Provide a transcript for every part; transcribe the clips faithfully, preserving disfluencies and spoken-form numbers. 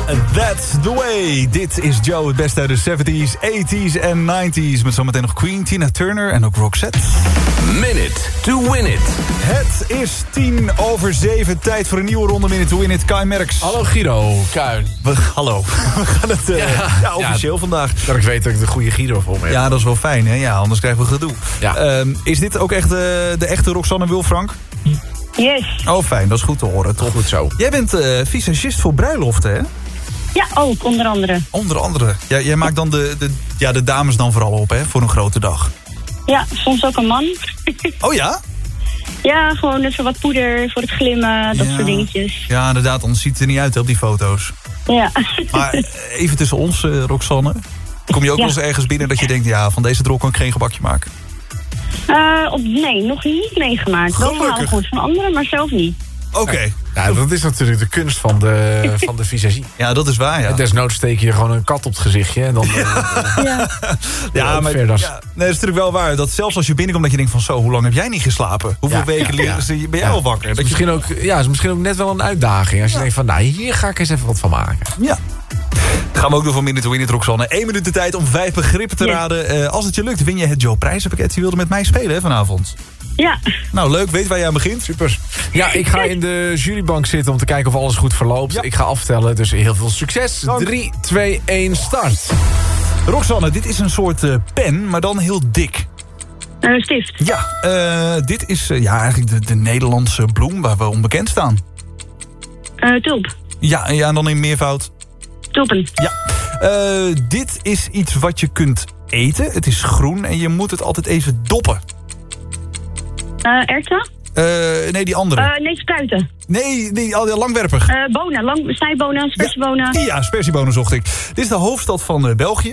That's the way. Dit is Joe, het beste uit de zeventies, tachtiger en negentiger. Met zometeen nog Queen, Tina Turner en ook Roxette. Minute to win it. Het is tien over zeven. Tijd voor een nieuwe ronde Minute to win it. Kai Merks. Hallo Guido, Kuin. We, hallo. We gaan het uh, ja. Ja, officieel ja, vandaag. Dat ik weet dat ik de goede Guido voor me heb. Ja, dat is wel fijn, hè? Ja, anders krijgen we gedoe. Ja. Um, is dit ook echt uh, de echte Roxanne Wilfrank? Yes. Oh, fijn. Dat is goed te horen. Toch goed zo. Jij bent uh, visagist voor bruiloften, hè? Ja, ook, onder andere. Onder andere. Ja, jij maakt dan de, de, ja, de dames dan vooral op, hè? Voor een grote dag. Ja, soms ook een man. Oh ja? Ja, gewoon even wat poeder voor het glimmen, dat ja. soort dingetjes. Ja, inderdaad, anders ziet het er niet uit hè, op die foto's. Ja. Maar even tussen ons, uh, Roxanne. Kom je ook ja. wel eens ergens binnen dat je denkt... ja, van deze drol kan ik geen gebakje maken? Uh, op, nee, nog niet meegemaakt. Wel verhalen goed van anderen, maar zelf niet. Oké. Okay. Ja, dat is natuurlijk de kunst van de, van de visagie. Ja, dat is waar, ja. En desnoods steek je gewoon een kat op het gezichtje. En dan, ja, ja. ja, maar ja, nee, dat is natuurlijk wel waar. Dat zelfs als je binnenkomt dat je denkt van... zo, hoe lang heb jij niet geslapen? Hoeveel ja, weken ja, ja. ben jij ja. al wakker? Is dat misschien je... ook, ja, is misschien ook net wel een uitdaging. Als je ja. denkt van, nou, hier ga ik eens even wat van maken. Ja. Dat gaan we ook doen van Minute to Win It, Roxanne. Eén minuut de tijd om vijf begrippen te ja. raden. Uh, als het je lukt, win je het Joe Prijzenpakket. Je wilde met mij spelen hè, vanavond. Ja. Nou, leuk. Weet waar jij aan begint? Super. Ja, ik ga in de jurybank zitten om te kijken of alles goed verloopt. Ja. Ik ga aftellen, dus heel veel succes. drie, twee, één, start. Roxanne, dit is een soort uh, pen, maar dan heel dik. Uh, stift. Ja, uh, dit is uh, ja, eigenlijk de, de Nederlandse bloem waar we onbekend staan. Uh, tulp. Ja, ja, en dan in meervoud. Tulpen. Ja. Uh, dit is iets wat je kunt eten. Het is groen en je moet het altijd even doppen. Uh, erwten? Uh, nee, die andere. Uh, nee, spruiten. Nee, die, die langwerpig. Uh, bonen, lang, snijbonen, spersiebonen. Ja, ja, spersiebonen zocht ik. Dit is de hoofdstad van uh, België.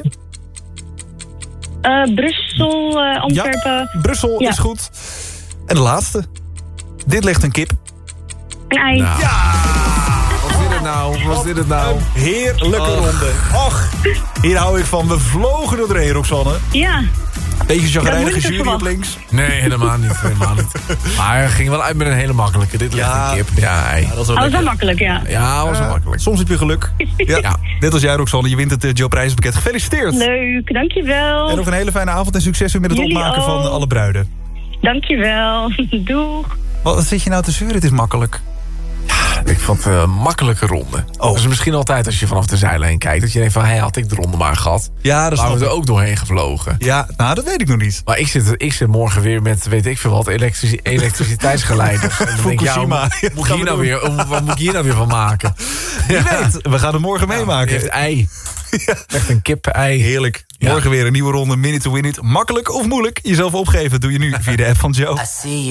Uh, Brussel, uh, Antwerpen. Ja, Brussel ja. is goed. En de laatste. Dit legt een kip. Een ei. Nou. Ja! Wat is dit nou? Wat is dit het nou? Een heerlijke oh. ronde. Och, hier hou ik van. We vlogen er doorheen, Roxanne. Ja. Beetje chagrijnige jury op links. Nee, helemaal niet. Helemaal niet. Maar hij ging wel uit met een hele makkelijke. Dit ligt ja. een kip. Ja, hey. ja, dat was wel, oh, was wel makkelijk, ja. Ja, was wel uh, makkelijk. Soms heb je geluk. Ja. ja. Net als jij, Roxanne. Je wint het uh, Joe Prijzenpakket. Gefeliciteerd. Leuk, dankjewel. En nog een hele fijne avond en succes met het Jullie opmaken ook. van alle bruiden. Dankjewel. Doeg. Wat zit je nou te zeuren? Het is makkelijk. Ja, ik vond het een makkelijke ronde. Oh. Dat is misschien altijd als je vanaf de zijlijn kijkt... dat je denkt van, hey, had ik de ronde maar gehad. Ja, dat is maar we er ook doorheen gevlogen. Ja, nou, dat weet ik nog niet. Maar ik zit, ik zit morgen weer met, weet ik veel wat, elektrici- elektriciteitsgeleiders. En dan denk ik, ja, wat moet, hier nou weer, wat moet ik hier nou weer van maken? Wie ja. weet, we gaan het morgen ja, meemaken. Heeft ei. Ja. Echt een kip-ei. Heerlijk. Ja. Morgen weer een nieuwe ronde Minute to Win It. Makkelijk of moeilijk? Jezelf opgeven doe je nu via de app van Joe.